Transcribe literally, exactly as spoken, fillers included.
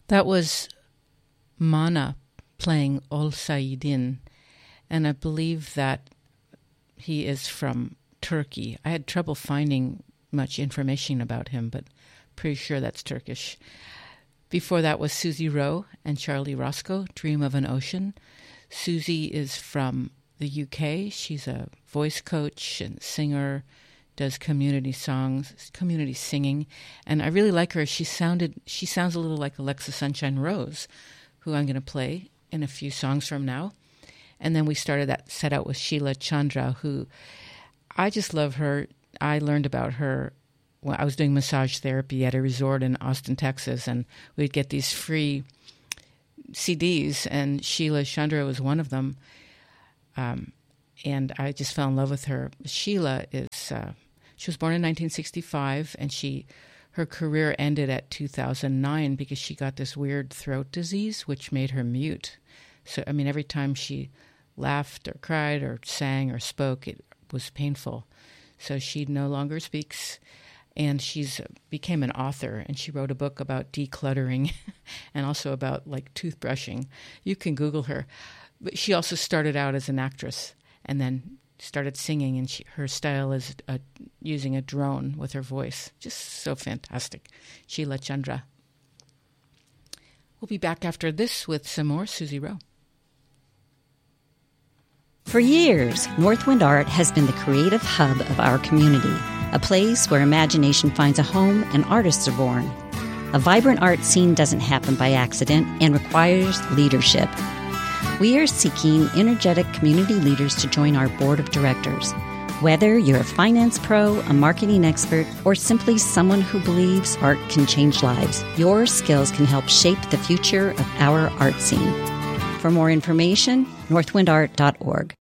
That was Mana playing Ol Saidin, and I believe that he is from Turkey. I had trouble finding much information about him, but pretty sure that's Turkish. Before that was Susie Rowe and Charlie Roscoe, Dream of an Ocean. Susie is from the U K. She's a voice coach and singer, does community songs, community singing, and I really like her. She sounded, she sounds a little like Alexa Sunshine Rose, who I'm going to play in a few songs from now. And then we started that set out with Sheila Chandra, who I just love her. I learned about her when I was doing massage therapy at a resort in Austin, Texas, and we'd get these free C Ds, and Sheila Chandra was one of them. Um, and I just fell in love with her. Sheila is, uh, she was born in nineteen sixty-five, and she, her career ended at two thousand nine because she got this weird throat disease, which made her mute. So, I mean, every time she laughed or cried or sang or spoke, it was painful. So she no longer speaks, and she's became an author, and she wrote a book about decluttering and also about, like, toothbrushing. You can Google her. But she also started out as an actress and then started singing, and she, her style is uh, using a drone with her voice. Just so fantastic. Sheila Chandra. We'll be back after this with some more Susie Rowe. For years, Northwind Art has been the creative hub of our community, a place where imagination finds a home and artists are born. A vibrant art scene doesn't happen by accident and requires leadership. We are seeking energetic community leaders to join our board of directors. Whether you're a finance pro, a marketing expert, or simply someone who believes art can change lives, your skills can help shape the future of our art scene. For more information, northwind art dot org.